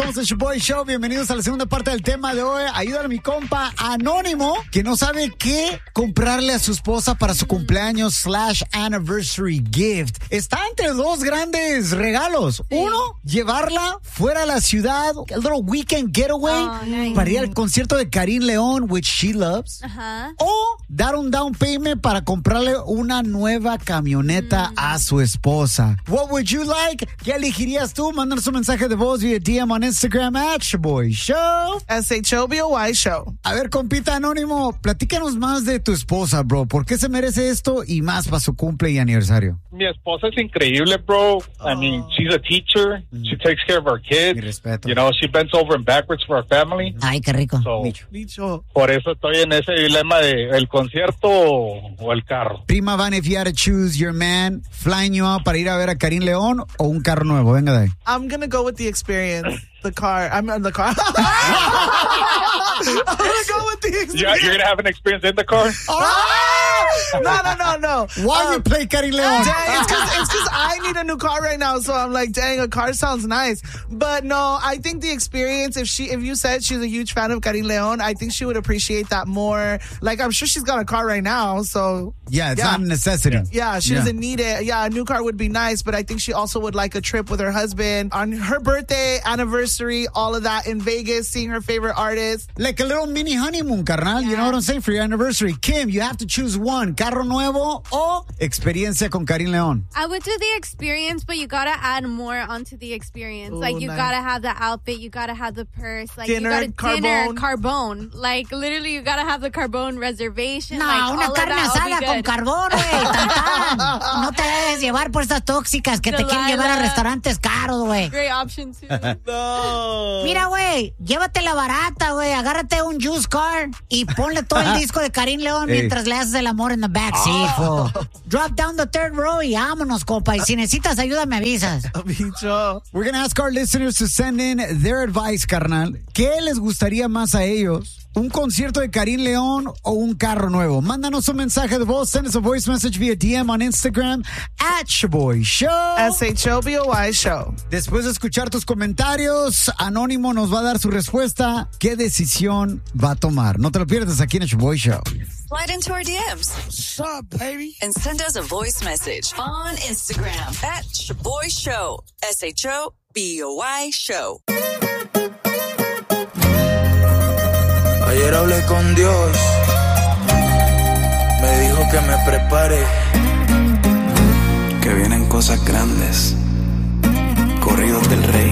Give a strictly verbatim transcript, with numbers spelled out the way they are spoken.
Somos el Shoboy Show. Bienvenidos a la segunda parte del tema de hoy. Ayuda a mi compa Anónimo, que no sabe qué comprarle a su esposa para su cumpleaños slash anniversary gift. Está entre dos grandes regalos. Sí. Uno, llevarla fuera a la ciudad, a little weekend getaway, oh, nice. Para ir al concierto de Karim León, which she loves. Uh-huh. O dar un down payment para comprarle una nueva camioneta mm. a su esposa. What would you like? ¿Qué elegirías tú? Mándanos un mensaje de voz vía D M on Instagram at Shoboy Show. S H O B O Y Show. A ver, compita Anónimo, platícanos más de tu esposa, bro. ¿Por qué se merece esto y más para su cumple y aniversario? Mi esposa es increíble, bro. Oh. I mean, she's a teacher. Mm. She takes care of our kids. Mi respeto. You know, she bends over and backwards for our family. Ay, qué rico. So, Bicho. Por eso estoy en ese dilema de el concierto o el carro. Prima Van, if you had to choose your man flying you out para ir a ver a Karim León o un carro nuevo, venga de ahí. I'm gonna go with the experience. The car. I'm in the car. I'm gonna go with the experience. Yeah, you're gonna have an experience in the car? No, no, no, no. Why um, you play Karim León? Dang, it's because it's because I need a new car right now, so I'm like, dang, a car sounds nice. But no, I think the experience. If she, if you said she's a huge fan of Karim León, I think she would appreciate that more. Like, I'm sure she's got a car right now, so yeah, it's yeah. not a necessity. Yeah, she yeah. doesn't need it. Yeah, a new car would be nice, but I think she also would like a trip with her husband on her birthday, anniversary, all of that in Vegas, seeing her favorite artist. Like a little mini honeymoon, carnal. Yeah. You know what I'm saying? For your anniversary, Kim, you have to choose one. Carro nuevo o experiencia con Karim León. I would do the experience, but you gotta add more onto the experience. Ooh, like you nice. Gotta have the outfit, you gotta have the purse, like dinner, you gotta dinner, carbone. Like literally, you gotta have the carbone reservation. No, like, una carne asada con carbón, güey. No te dejes llevar por estas tóxicas que Delilah. Te quieren llevar a restaurantes caros, güey. Great option too. No. Mira, güey, llévatela barata, güey. Agárrate un juice car y ponle todo el disco de Karim León hey. Mientras le haces el amor en the back seat, oh. Drop down the third row y vámonos, compa. Y si necesitas ayuda, me avisas. We're gonna ask our listeners to send in their advice, carnal. ¿Qué les gustaría más a ellos? ¿Un concierto de Karim León o un carro nuevo? Mándanos un mensaje de voz. Send us a voice message via D M on Instagram at Shoboy Show. S H O B O Y Show. Después de escuchar tus comentarios, Anónimo nos va a dar su respuesta. ¿Qué decisión va a tomar? No te lo pierdas aquí en el Shoboy Show. Slide into our D Ms. What's up, baby? And send us a voice message on Instagram at Shoboy Show. S H O B O Y Show. Ayer hablé con Dios, me dijo que me prepare, que vienen cosas grandes, corridos del rey.